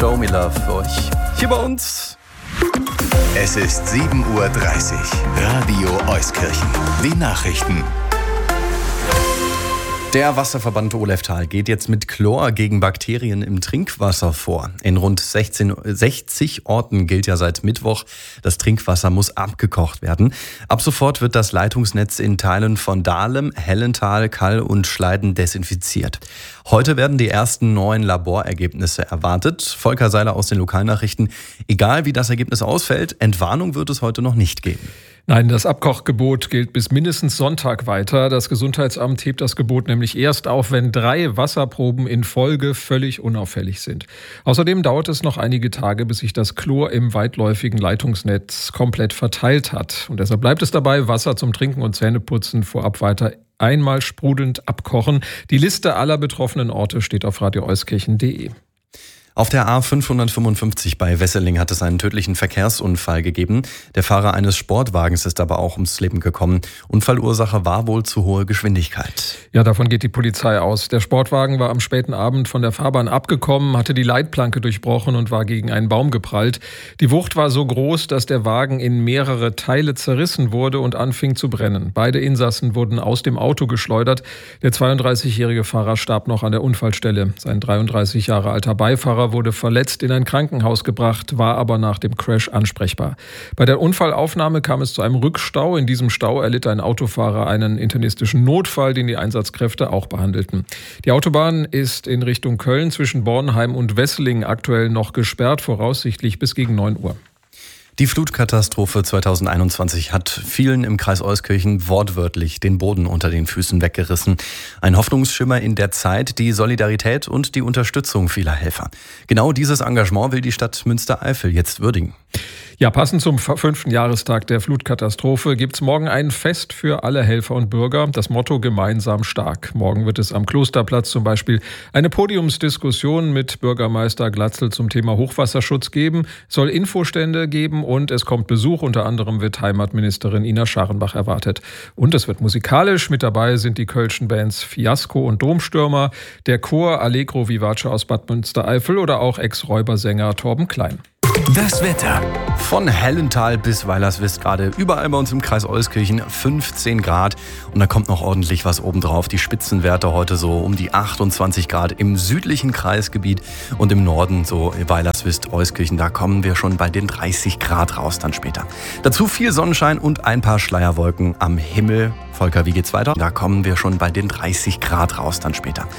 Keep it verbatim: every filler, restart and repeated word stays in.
Show Me Love für euch hier bei uns. Es ist sieben Uhr dreißig. Radio Euskirchen. Die Nachrichten. Der Wasserverband Oleftal geht jetzt mit Chlor gegen Bakterien im Trinkwasser vor. In rund sechzehn, sechzig Orten gilt ja seit Mittwoch, das Trinkwasser muss abgekocht werden. Ab sofort wird das Leitungsnetz in Teilen von Dahlem, Hellental, Kall und Schleiden desinfiziert. Heute werden die ersten neuen Laborergebnisse erwartet. Volker Seiler aus den Lokalnachrichten. Egal wie das Ergebnis ausfällt, Entwarnung wird es heute noch nicht geben. Nein, das Abkochgebot gilt bis mindestens Sonntag weiter. Das Gesundheitsamt hebt das Gebot nämlich erst auf, wenn drei Wasserproben in Folge völlig unauffällig sind. Außerdem dauert es noch einige Tage, bis sich das Chlor im weitläufigen Leitungsnetz komplett verteilt hat. Und deshalb bleibt es dabei, Wasser zum Trinken und Zähneputzen vorab weiter einmal sprudelnd abkochen. Die Liste aller betroffenen Orte steht auf radio euskirchen punkt de. Auf der A fünfhundertfünfundfünfzig bei Wesseling hat es einen tödlichen Verkehrsunfall gegeben. Der Fahrer eines Sportwagens ist aber auch ums Leben gekommen. Unfallursache war wohl zu hohe Geschwindigkeit. Ja, davon geht die Polizei aus. Der Sportwagen war am späten Abend von der Fahrbahn abgekommen, hatte die Leitplanke durchbrochen und war gegen einen Baum geprallt. Die Wucht war so groß, dass der Wagen in mehrere Teile zerrissen wurde und anfing zu brennen. Beide Insassen wurden aus dem Auto geschleudert. Der zweiunddreißigjährige Fahrer starb noch an der Unfallstelle. Sein dreiunddreißig Jahre alter Beifahrer wurde verletzt in ein Krankenhaus gebracht, war aber nach dem Crash ansprechbar. Bei der Unfallaufnahme kam es zu einem Rückstau. In diesem Stau erlitt ein Autofahrer einen internistischen Notfall, den die Einsatzkräfte auch behandelten. Die Autobahn ist in Richtung Köln zwischen Bornheim und Wesseling aktuell noch gesperrt, voraussichtlich bis gegen neun Uhr. Die Flutkatastrophe zweitausendeinundzwanzig hat vielen im Kreis Euskirchen wortwörtlich den Boden unter den Füßen weggerissen. Ein Hoffnungsschimmer in der Zeit, die Solidarität und die Unterstützung vieler Helfer. Genau dieses Engagement will die Stadt Münstereifel jetzt würdigen. Ja, passend zum fünften Jahrestag der Flutkatastrophe gibt es morgen ein Fest für alle Helfer und Bürger. Das Motto gemeinsam stark. Morgen wird es am Klosterplatz zum Beispiel eine Podiumsdiskussion mit Bürgermeister Glatzel zum Thema Hochwasserschutz geben, soll Infostände geben und es kommt Besuch. Unter anderem wird Heimatministerin Ina Scharenbach erwartet. Und es wird musikalisch. Mit dabei sind die kölschen Bands Fiasko und Domstürmer, der Chor Allegro Vivace aus Bad Münstereifel oder auch Ex-Räubersänger Torben Klein. Das Wetter. Von Hellental bis Weilerswist gerade überall bei uns im Kreis Euskirchen fünfzeen Grad. Und da kommt noch ordentlich was obendrauf. Die Spitzenwerte heute so um die achtundzwanzig Grad im südlichen Kreisgebiet und im Norden so Weilerswist, Euskirchen. Da kommen wir schon bei den dreißig Grad raus dann später. Dazu viel Sonnenschein und ein paar Schleierwolken am Himmel. Volker, wie geht's weiter? Da kommen wir schon bei den dreißig Grad raus dann später.